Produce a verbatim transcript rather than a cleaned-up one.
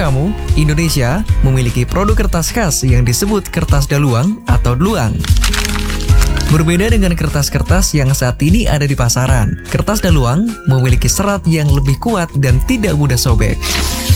kamu, Indonesia memiliki produk kertas khas yang disebut kertas daluang atau dluang. Berbeda dengan kertas-kertas yang saat ini ada di pasaran, kertas daluang memiliki serat yang lebih kuat dan tidak mudah sobek.